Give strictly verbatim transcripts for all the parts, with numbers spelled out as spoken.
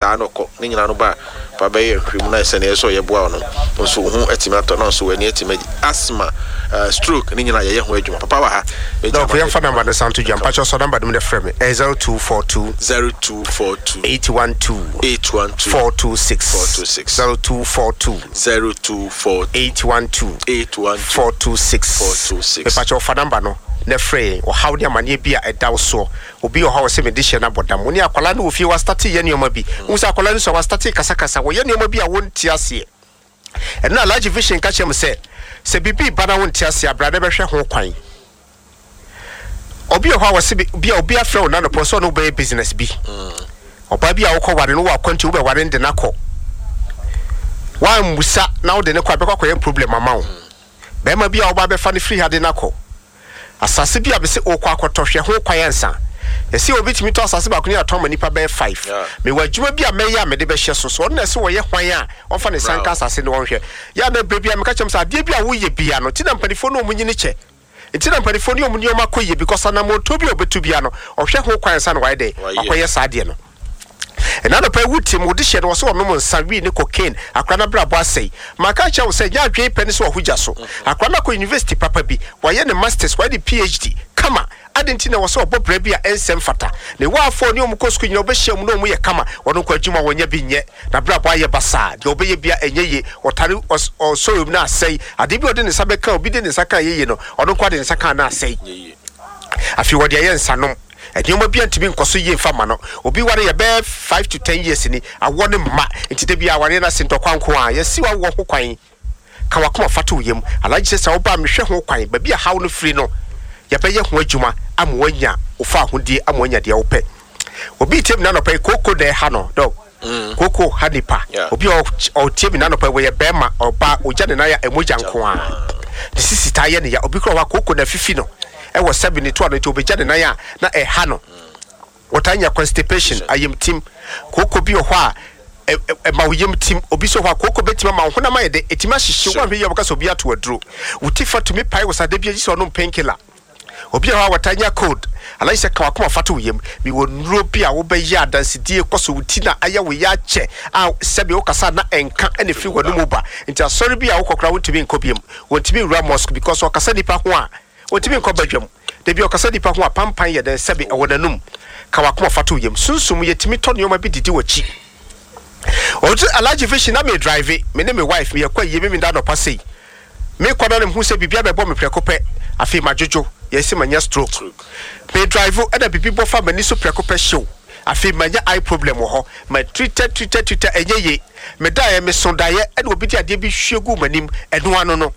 saa no ko ni nyina no ba pa be ye hwem na ese na eso ye boa no nso hu etimato no so wani etimaji asthma uh, stroke ni nyina ye ye ho adwuma papa wa ha no for your phone number the sound to jump patch so number dem dey frame zero two four two zero two four two eight one two eight one two four two six four two six zero two four two zero two four eight one two eight one two four two six four two six patch your phone number no na free o how dia mane bia edaw so obi o how se me de na bodam oni akwala na ofie wa start ye nioma bi unsa akwala ni so wa start kasa kasa wo ye nioma bi a wonti ase e na large vision ka chem se se bibi bana wonti ase abrade be hwe ho kwan obi o how se bia obi afre o na no person no be business bi oba bia wo ko ware no wa kwanti wo be ware ndi na ko wa musa na wo de ne kwa be kwa problem ama wo be ma bia wo ba be fa ne free hade na ko asase bia be se okwa akotohwe ho kwayansa yesi obi timi to asase ba kuni atoma nipa be five me wadwuma bia meya me de be hye so so na se wo ye hwan a onfa ne sanka asase ne wonhwe ya na bebia me ka chem sa de bia wo ye bia no ti na mpanifo no omunyi ne che ti na mpanifo no omunyi o makoye because na moto bia obetu bia no ohwe ho kwayansa no why de akoye sa de no enana pa wuti mu de hye no so no mo nsawi ne cocaine akrana bra bo asai maka cha wo se nya adwe pani so hoja so akrana ko university papa bi wo ye ne masters wo de phd kama adentina wo so obobra bi a ensem fata ne wa afo ne omko school nyina obehye mu no mu ye kama wono ko adwuma wonya bi nye na bra bo aye basa de obeye bia enyeye otare so yum na asai ade bi ode ne sabeka obi de ne saka yeye no ono ko ade ne saka na asai afi wo de ye nsanom Edioma bi antimi nkoso ye mfa ma no obi ware ye be five to ten years ni awo ne ma entide bi aware na sentokwa nko a yesi wa wo ho kwan ka wakoma fatu yem alaji se wo ba mehwe ho kwan ba bi a hawo no free no ye be ye ho adwuma amwanya ofa ahodie amwanya de wo pe obi tem na no pe koko de ha no dog koko hanipa obi o tem na no pe we ye be ma oba oja ne na ya emoja nko a de sisi ta ye ne ya obi kro wa koko na fifi no e was seventy-two no to be jade na ya na e ha no wotanya constipation ayem tim koko bi o hwa e ma woyem tim obi so hwa koko betima ma hona ma ye de etima hyehye wa hwe ye baka so bi ato aduro utifa to me pai was ade bi so no painkiller obi hwa wotanya code ala ise ka wakoma fata woyem mi wonuro bi a wo be ya dansidie koso wuti na aya wo ya che a sebe wo kasa na enka ene fi wonu mu ba nti asori bi a wo kokra wontimi nkobiem wontimi wura mosque because wo kasa nipa ho a otimi nko badwam de bi okasa dipa ho apampan ye den sebe ewonanum ka wakoma fatu yem sunsum ye timi to nyoma bi didi wachi otu alaji fish na me drive me ne me wife me yakwa ye me me da no pasei me kwada ne hu se bibia bebo me prekope afi majojo ye se manya stroke me drive e da bibi bofa mani so prekope show afi manya eye problem ho ma treated treated treated enye me da ye me sondaye e de obi ti ade bi hwegu manim eno ano no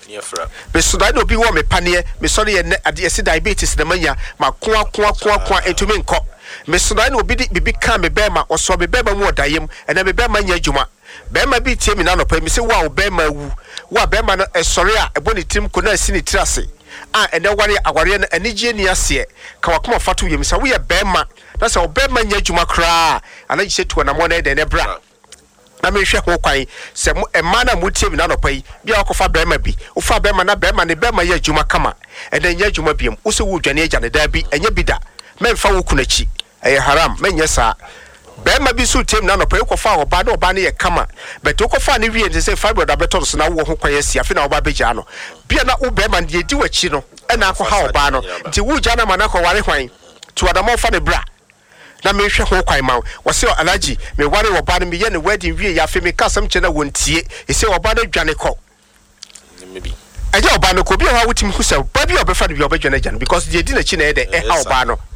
me so da no bi wo me panie me so ye ade ese diabetes na manya ma ko ko ko ko etumi nko me so da no bi bibi ka me be ma oso me be ma mu odayem ena me be ma nya adwuma be ma bi tie me na no pa me se wa wo be ma wu wa be ma no esore a ebo ne tim ko na asi ne tirase a ene ware aware na anigye ni ase ka wakoma fatu yem sa wo ye be ma na se wo be ma nya adwuma kra ana gye to na mo na de ne bra na me hwe ho kwan se mo ema na mutie mi na no pai bia okofa bema bi ofa bema na bema ne bema ye adwuma kama ene nya adwuma biem wo se wo dwane agya ne da bi enya bida memfa wo kunachi eye haram menye sa bema bi su tem na no pai okofa oba na oba ne ye kama but okofa ne wie nte se fiber da beto so na wo ho kwan asia afi na oba beja no bia na wo bema ne di wachi no ena akọ ha oba no nti wo gya na ma na kọ ware hwan to adamo fa ne bra na me hwe ho kwan ma wo se alaji me ware wo ba no me ye ne wedding wie ya fe me kasam che na wontie e se wo ba no dwane ko me bi aja wo ba no ko bi ha wutim ku se ba bi obefa no bi obedwane jan because die di na chi na e de e ha wo ba no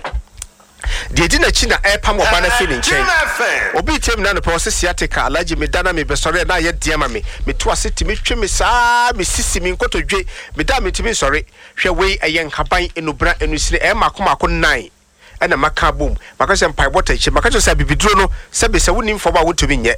die di na chi na e pam wo ba na fe ni nchen obi tem na no process ya take alaji me dana me besore na ye de ma me me to aseti me hwe me saa me sisi me nkotodwe me da me timi sore hwe wei ayen haban enubra enusire e makoma ko nine ena maka boom maka se mpai bota chi maka se bibiduro no se be se woni mfo ba wotumi nye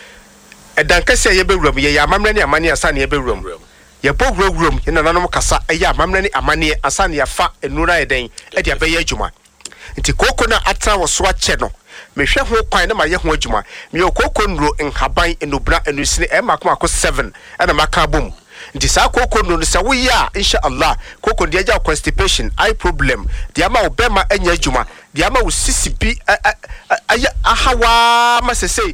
edan kase ye bewuram ye ya amamre ne amane asane ye bewuram ye bogwuram ye nananom kasa ye amamre ne amane asane ya fa enura eden e de abaye adwuma nti koko na atra wo so ache no me hwe ho kwan na ma ye ho adwuma me okoko nuro enhaban enubra enusine e makoma ko seven ena maka boom nti sa koko no se wo ya insha Allah koko de agya constipation eye problem de ama obema anya adwuma de ama wo sisi bi ahawa ma sese